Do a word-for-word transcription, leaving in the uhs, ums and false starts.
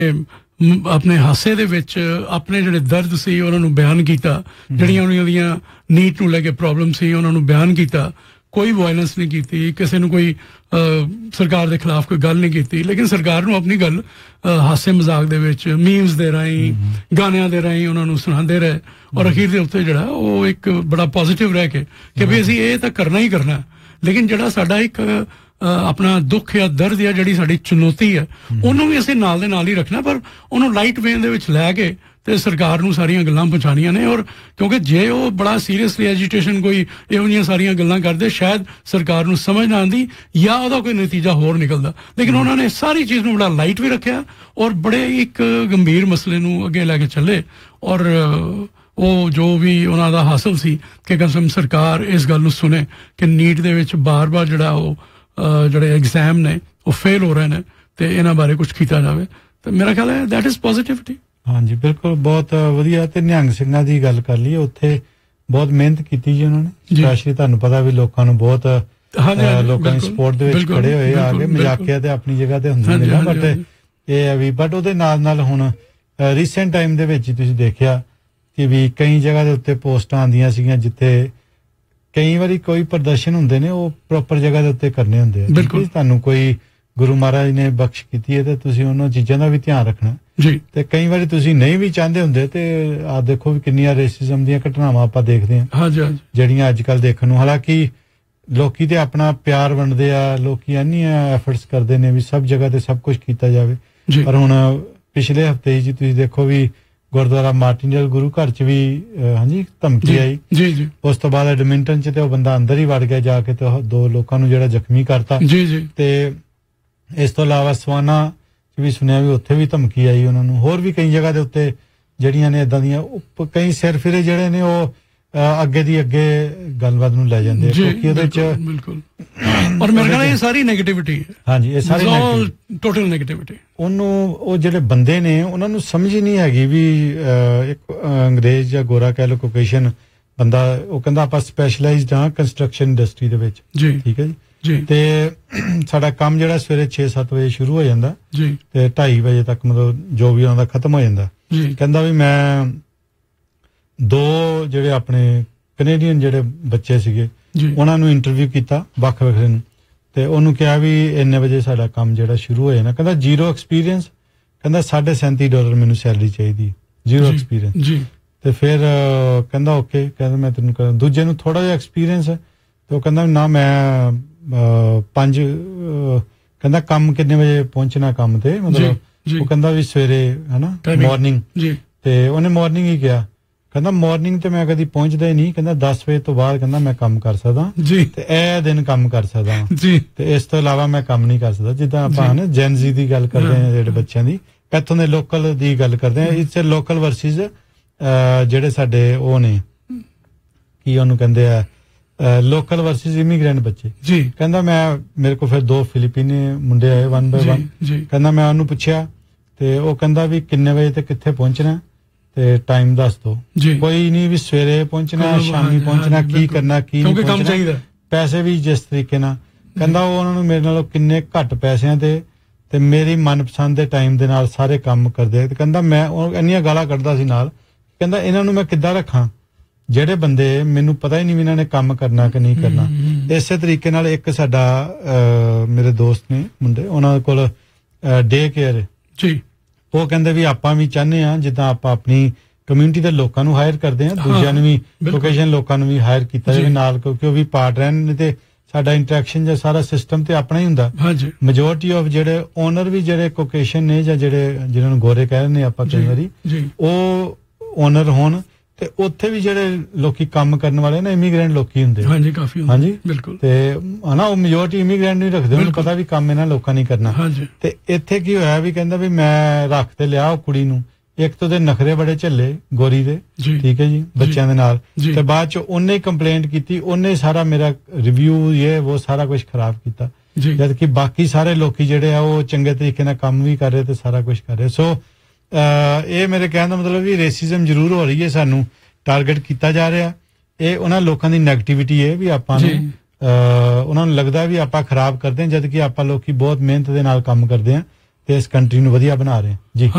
अपने हासे दे विच अपने जिहड़े दर्द सी उन्हां नूं बयान कीता, जिहड़ियां उन्हां दियां नीट नूं लैके प्रॉब्लम सी उन्हां नूं बयान कीता। कोई वायलेंस नहीं की, किसी ने कोई आ, सरकार के खिलाफ कोई गल नहीं की, लेकिन सरकार नूं अपनी गल हासे मजाक दे विच मीम्स दे राही गानियां दे राही उन्होंने सुनाते रहे और अखीर दे उत्ते जिहड़ा वो एक बड़ा पॉजिटिव रह के कि भी असीं ये तां करना ही करना, लेकिन जिहड़ा साडा एक अपना दुख या दर्द या जिहड़ी साडी चुनौती है उन्होंने भी असीं नाल दे नाल ही रखना, पर उन्होंने लाइट वेन दे विच लै के ते सरकार नूं सारियां गल्लां पहुंचाणियां ने। और क्योंकि जे वो बड़ा सीरियसली एजीटेशन कोई इहो जिहियां सारियां गल्लां करदे शायद सरकार नूं समझ ना आंदी या ओहदा कोई नतीजा होर निकलदा, लेकिन उन्होंने सारी चीज़ नूं बड़ा लाइट भी रखिया और बड़े एक गंभीर मसले नूं अगे लैके चले। और वो जो भी उन्हां दा हासिल सी कि कसम सरकार इस गल नूं सुने कि नीट दे विच बार बार जिहड़ा वो जिहड़े एग्जाम ने वो फेल हो रहे हैं ते इन्हां बारे कुछ कीता जावे, तो मेरा ख्याल है दैट इज पॉजिटिविटी। हाँ जी बिल्कुल, बहुत वधिया। ते निहंग सिंघां दी गल कर लईए, उत्थे बहुत मेहनत कीती जी उन्होंने, स्पैशली तुहानूं पता भी लोकां नूं बहुत लोकां दी सपोर्ट दे विच खड़े होए आ के, मजाकिया ते अपनी जगह ते हुंदे ने ना, बट ਇਹ ਹੈ ਵੀ ਬਟ ਉਹਦੇ ਨਾਲ ਨਾਲ ਹੁਣ ਰੀਸੈਂਟ ਟਾਈਮ ਦੇ ਵਿੱਚ ਤੁਸੀਂ ਦੇਖਿਆ ਕਿ ਵੀ ਕਈ ਜਗ੍ਹਾ ਦੇ ਉੱਤੇ ਪੋਸਟਾਂ ਆਉਂਦੀਆਂ ਸੀਗੀਆਂ ਜਿੱਥੇ ਕਈ ਵਾਰੀ ਕੋਈ ਪ੍ਰਦਰਸ਼ਨ ਹੁੰਦੇ ਨੇ ਉਹ ਪ੍ਰੋਪਰ ਜਗ੍ਹਾ ਦੇ ਉੱਤੇ ਕਰਨੇ ਹੁੰਦੇ ਆ। ਬਿਲਕੁਲ, ਤੁਹਾਨੂੰ ਕੋਈ ਗੁਰੂ ਮਹਾਰਾਜ ਨੇ ਬਖਸ਼ ਕੀਤੀ ਹੈ ਤੇ ਤੁਸੀਂ ਉਹਨਾਂ ਚੀਜ਼ਾਂ ਦਾ ਵੀ ਧਿਆਨ ਰੱਖਣਾ ਜੀ। ਤੇ ਕਈ ਵਾਰੀ ਤੁਸੀਂ ਨਹੀਂ ਵੀ ਚਾਹੁੰਦੇ ਹੁੰਦੇ ਤੇ ਆ ਦੇਖੋ ਵੀ ਕਿੰਨੀਆਂ ਰੇਸਿਜ਼ਮ ਦੀਆਂ ਘਟਨਾਵਾਂ ਆਪਾਂ ਦੇਖਦੇ ਹਾਂ ਜਿਹੜੀਆਂ ਅੱਜ ਕੱਲ੍ਹ ਦੇਖਣ ਨੂੰ, ਹਾਲਾਂਕਿ ਲੋਕੀ ਤੇ ਆਪਣਾ ਪਿਆਰ ਵੰਡਦੇ ਆ, ਲੋਕੀ ਇੰਨੀਆਂ ਐਫਰਟਸ ਕਰਦੇ ਨੇ ਵੀ ਸਭ ਜਗ੍ਹਾ ਤੇ ਸਭ ਕੁਝ ਕੀਤਾ ਜਾਵੇ, ਪਰ ਹੁਣ ਪਿਛਲੇ ਹਫ਼ਤੇ ਹੀ ਜੀ ਤੁਸੀਂ ਦੇਖੋ ਵੀ ਗੁਰਦੁਆਰਾ ਮਾਰਟਿਨਡੇਲ ਗੁਰੂ ਘਰ ਚ ਵੀ ਹਾਂਜੀ ਧਮਕੀ ਆਈ ਜੀ ਜੀ। ਉਸ ਤੋਂ ਬਾਅਦ ਐਡਮਿੰਟਨ ਚ ਤੇ ਉਹ ਬੰਦਾ ਅੰਦਰ ਹੀ ਵੜ ਗਿਆ ਜਾ ਕੇ ਤੇ ਦੋ ਲੋਕਾਂ ਨੂੰ ਜਿਹੜਾ ਜ਼ਖਮੀ ਕਰਤਾ ਜੀ ਜੀ। ਤੇ ਇਸ ਤੋਂ ਇਲਾਵਾ ਸਵਾਨਾ ਚ ਵੀ ਸੁਣਿਆ ਵੀ ਉੱਥੇ ਵੀ ਧਮਕੀ ਆਈ ਉਹਨਾਂ ਨੂੰ, ਹੋਰ ਵੀ ਕਈ ਜਗ੍ਹਾ ਦੇ ਉੱਤੇ ਜਿਹੜੀਆਂ ਨੇ ਏਦਾਂ ਦੀਆਂ ਕਈ ਸਿਰ ਫਿਰੇ ਜਿਹੜੇ ਨੇ ਉਹ ਅੱਗੇ ਦੀ ਅੱਗੇ ਗੱਲਬਾਤ ਨੂੰ ਲੈ ਜਾਂਦੇ ਕਿਉਂਕਿ ਉਹਦੇ ਚ ਬਿਲਕੁਲ। ਔਰ ਮੇਰੇ ਖਿਆਲ ਇਹ ਸਾਰੀ ਨੈਗੇਟਿਵਿਟੀ ਹੈ। ਹਾਂਜੀ, ਇਹ ਸਾਰੀ ਟੋਟਲ ਨੈਗੇਟਿਵਿਟੀ। ਉਹਨੂੰ ਉਹ ਜਿਹੜੇ ਬੰਦੇ ਨੇ ਉਹਨਾਂ ਨੂੰ ਸਮਝ ਹੀ ਨਹੀਂ ਹੈਗੀ ਵੀ ਇੱਕ ਅੰਗਰੇਜ਼ ਜਾਂ ਗੋਰਾ ਕਹਿ ਲਓ ਕੋਕੇਸ਼ਨ ਬੰਦਾ, ਉਹ ਕਹਿੰਦਾ ਆਪਾਂ ਸਪੈਸ਼ਲਾਈਜ਼ਡ ਹਾਂ ਕੰਸਟਰਕਸ਼ਨ ਇੰਡਸਟਰੀ ਦੇ ਵਿੱਚ ਜੀ, ਠੀਕ ਹੈ ਜੀ। ਤੇ ਸਾਡਾ ਕੰਮ ਜਿਹੜਾ ਸਵੇਰੇ ਛੇ ਸੱਤ ਵਜੇ ਸ਼ੁਰੂ ਹੋ ਜਾਂਦਾ ਜੀ ਤੇ ਢਾਈ ਵਜੇ ਤੱਕ ਮਤਲਬ ਜੋ ਵੀ ਉਹਨਾਂ ਦਾ ਖਤਮ ਹੋ ਜਾਂਦਾ ਜੀ। ਕਹਿੰਦਾ ਵੀ ਮੈਂ ਦੋ ਜਿਹੜੇ ਆਪਣੇ ਕੈਨੇਡੀਅਨ ਜਿਹੜੇ ਬੱਚੇ ਸੀਗੇ ਉਹਨਾਂ ਨੂੰ ਇੰਟਰਵਿਊ ਕੀਤਾ ਵੱਖ ਵੱਖਰੇ ਨੂੰ, ਤੇ ਉਹਨੂੰ ਕਿਹਾ ਵੀ ਇੰਨੇ ਵਜੇ ਸਾਡਾ ਕੰਮ ਜਿਹੜਾ ਸ਼ੁਰੂ ਹੋ ਜਾਣਾ, ਕਹਿੰਦਾ ਜ਼ੀਰੋ ਐਕਸਪੀਰੀਅੰਸ, ਕਹਿੰਦਾ ਸਾਢੇ ਸੈਂਤੀ ਡਾਲਰ ਮੈਨੂੰ ਸੈਲਰੀ ਚਾਹੀਦੀ, ਜ਼ੀਰੋ ਐਕਸਪੀਰੀਅੰਸ ਜੀ। ਤੇ ਫਿਰ ਕਹਿੰਦਾ ਓਕੇ, ਕਹਿੰਦਾ ਮੈਂ ਤੈਨੂੰ ਕਰਾਂ। ਦੂਜੇ ਨੂੰ ਥੋੜਾ ਜਿਹਾ ਐਕਸਪੀਰੀਅੰਸ ਹੈ ਤੇ ਉਹ ਕਹਿੰਦਾ ਨਾ ਮੈਂ ਪੰਜ, ਕਹਿੰਦਾ ਕੰਮ ਕਿੰਨੇ ਵਜੇ ਪਹੁੰਚਣਾ ਕੰਮ ਤੇ, ਮਤਲਬ ਉਹ ਕਹਿੰਦਾ ਵੀ ਸਵੇਰੇ ਹਨਾ ਮਾਰਨਿੰਗ ਜੀ, ਤੇ ਉਹਨੇ ਮਾਰਨਿੰਗ ਹੀ ਕਿਹਾ, ਕਹਿੰਦਾ ਮਾਰਨਿੰਗ ਤੇ ਮੈਂ ਕਦੀ ਪਹੁੰਚਦਾ ਹੀ ਨਹੀਂ, ਕਹਿੰਦਾ ਦਸ ਵਜੇ ਤੋਂ ਬਾਅਦ ਕਹਿੰਦਾ ਮੈਂ ਕੰਮ ਕਰ ਸਕਦਾ ਜੀ, ਤੇ ਇਹ ਦਿਨ ਕੰਮ ਕਰ ਸਕਦਾ ਜੀ, ਤੇ ਇਸ ਤੋਂ ਇਲਾਵਾ ਮੈਂ ਕੰਮ ਨਹੀਂ ਕਰ ਸਕਦਾ। ਜਿੱਦਾਂ ਆਪਾਂ ਨਾ ਜੈਨਜ਼ੀ ਦੀ ਗੱਲ ਕਰਦੇ ਹਾਂ ਜਿਹੜੇ ਬੱਚਿਆਂ ਦੀ, ਇੱਥੋਂ ਦੇ ਲੋਕਲ ਦੀ ਗੱਲ ਕਰਦੇ ਹਾਂ, ਇਟਸ ਲੋਕਲ ਵਰਸਿਸ ਜਿਹੜੇ ਸਾਡੇ ਉਹ ਨੇ ਕੀ ਉਹਨੂੰ ਕਹਿੰਦੇ ਆ ਲੋਕਲ ਵਰਸਿਸ ਇਮੀਗ੍ਰੈਂਟ ਬੱਚੇ ਜੀ। ਕਹਿੰਦਾ ਮੈਂ ਮੇਰੇ ਕੋਲ ਫਿਰ ਦੋ ਫਿਲੀਪੀਨੀ ਮੁੰਡੇ ਆਏ ਵਨ ਬਾਏ ਵਨ, ਕਹਿੰਦਾ ਮੈਂ ਉਹਨੂੰ ਪੁੱਛਿਆ ਤੇ ਉਹ ਕਹਿੰਦਾ ਵੀ ਕਿੰਨੇ ਵਜੇ ਤੇ ਕਿੱਥੇ ਪਹੁੰਚਣਾ ਤੇ ਟਾਈਮ ਦੱਸ ਦੋ, ਕੋਈ ਨਹੀਂ ਵੀ ਸਵੇਰੇ ਪਹੁੰਚਣਾ ਸ਼ਾਮੀ ਪਹੁੰਚਣਾ, ਕੀ ਕਰਨਾ ਕੀ ਨਹੀਂ ਪਹੁੰਚਣਾ, ਪੈਸੇ ਵੀ ਜਿਸ ਤਰੀਕੇ ਨਾਲ। ਕਹਿੰਦਾ ਉਹ ਉਹਨਾਂ ਨੂੰ ਮੇਰੇ ਨਾਲੋਂ ਕਿੰਨੇ ਘੱਟ ਪੈਸਿਆਂ ਤੇ ਤੇ ਮੇਰੀ ਮਨਪਸੰਦ ਦੇ ਟਾਈਮ ਦੇ ਨਾਲ ਸਾਰੇ ਕੰਮ ਕਰਦੇ, ਤੇ ਕਹਿੰਦਾ ਮੈਂ ਉਹ ਇੰਨੀਆਂ ਗਾਲਾਂ ਕੱਢਦਾ ਸੀ ਨਾਲ, ਕਹਿੰਦਾ ਇਹਨਾਂ ਨੂੰ ਮੈਂ ਕਿੱਦਾਂ ਰੱਖਾਂ ਜਿਹੜੇ ਬੰਦੇ ਮੈਨੂੰ ਪਤਾ ਹੀ ਨਹੀਂ ਵੀ ਇਹਨਾਂ ਨੇ ਕੰਮ ਕਰਨਾ ਕਿ ਨਹੀਂ ਕਰਨਾ। ਇਸੇ ਤਰੀਕੇ ਨਾਲ ਇੱਕ ਸਾਡਾ ਮੇਰੇ ਦੋਸਤ ਨੇ ਮੁੰਡੇ, ਉਹਨਾਂ ਕੋਲ ਡੇ ਕੇਅਰ ਜੀ, ਉਹ ਕਹਿੰਦੇ ਵੀ ਆਪਾਂ ਵੀ ਚਾਹੁੰਦੇ ਹਾਂ ਜਿੱਦਾਂ ਆਪਾਂ ਆਪਣੀ ਕਮਿਊਨਿਟੀ ਦੇ ਲੋਕਾਂ ਨੂੰ ਹਾਇਰ ਕਰਦੇ ਹਾਂ, ਦੂਜਿਆਂ ਨੂੰ ਵੀ ਲੋਕੇਸ਼ਨ ਲੋਕਾਂ ਨੂੰ ਵੀ ਹਾਇਰ ਕੀਤਾ ਜਾਵੇ ਨਾਲ, ਕਿਉਂਕਿ ਉਹ ਵੀ ਪਾਰਟ ਰਹਿਣ ਤੇ ਸਾਡਾ ਇੰਟਰੈਕਸ਼ਨ ਜਾਂ ਸਾਰਾ ਸਿਸਟਮ ਤੇ ਆਪਣਾ ਹੀ ਹੁੰਦਾ। ਮੈਜੋਰਟੀ ਆਫ ਜਿਹੜੇ ਓਨਰ ਵੀ ਜਿਹੜੇ ਕੋਕੇਸ਼ਨ ਨੇ ਜਾਂ ਜਿਹੜੇ ਜਿਹਨਾਂ ਨੂੰ ਗੋਰੇ ਕਹਿ ਰਹੇ ਨੇ ਆਪਾਂ ਕਈ ਵਾਰੀ, ਉਹ ਓਨਰ ਹੋਣ ਤੇ ਉੱਥੇ ਵੀ ਜਿਹੜੇ ਲੋਕੀ ਕੰਮ ਕਰਨ ਵਾਲੇ ਨਾ ਇਮੀਗ੍ਰੈਂਟ ਲੋਕੀ ਹੁੰਦੇ ਹਾਂਜੀ ਕਾਫੀ ਹਾਂਜੀ ਬਿਲਕੁਲ, ਤੇ ਹਨਾ ਉਹ ਮੈਜੋਰਟੀ ਇਮੀਗ੍ਰੈਂਟ ਨਹੀਂ ਰੱਖਦੇ, ਉਹਨੂੰ ਪਤਾ ਵੀ ਕੰਮ ਇਹਨਾਂ ਲੋਕਾਂ ਨਹੀਂ ਕਰਨਾ। ਤੇ ਇੱਥੇ ਕੀ ਹੋਇਆ ਵੀ ਕਹਿੰਦਾ ਵੀ ਮੈਂ ਰੱਖ ਤੇ ਲਿਆ ਉਹ ਕੁੜੀ ਨੂੰ, ਇੱਕ ਤਾਂ ਉਹਦੇ ਨਖਰੇ ਬੜੇ ਝੱਲੇ ਗੋਰੀ ਦੇ, ਠੀਕ ਹੈ ਜੀ, ਬੱਚਿਆਂ ਦੇ ਨਾਲ, ਤੇ ਬਾਅਦ ਚ ਉਹਨੇ ਕੰਪਲੇਂਟ ਕੀਤੀ, ਉਹਨੇ ਸਾਰਾ ਮੇਰਾ ਰਿਵਿਊ ਇਹ ਉਹ ਸਾਰਾ ਕੁਝ ਖਰਾਬ ਕੀਤਾ, ਜਦ ਕਿ ਬਾਕੀ ਸਾਰੇ ਲੋਕੀ ਜਿਹੜੇ ਆ ਉਹ ਚੰਗੇ ਤਰੀਕੇ ਨਾਲ ਕੰਮ ਵੀ ਕਰ ਰਹੇ ਤੇ ਸਾਰਾ ਕੁਝ ਕਰ ਰਹੇ। ਸੋ ਇਹ ਮੇਰੇ ਕਹਿਣ ਦਾ ਮਤਲਬ ਵੀ ਰੇਸਿਜ਼ਮ ਜ਼ਰੂਰ ਹੋ ਰਹੀ ਹੈ, ਸਾਨੂੰ ਟਾਰਗੇਟ ਕੀਤਾ ਜਾ ਰਿਹਾ, ਇਹ ਉਹਨਾਂ ਲੋਕਾਂ ਦੀ ਨੈਗੇਟਿਵਿਟੀ ਹੈ ਵੀ ਆਪਾਂ ਨੂੰ ਉਹਨਾਂ ਨੂੰ ਲੱਗਦਾ ਵੀ ਆਪਾਂ ਖਰਾਬ ਕਰਦੇ ਹਾਂ, ਜਦ ਕਿ ਆਪਾਂ ਲੋਕੀ ਬਹੁਤ ਮਿਹਨਤ ਦੇ ਨਾਲ ਕੰਮ ਕਰਦੇ ਹਾਂ ਤੇ ਇਸ ਕੰਟਰੀ ਨੂੰ ਵਧੀਆ ਬਣਾ ਰਹੇ ਹਾਂ ਜੀ।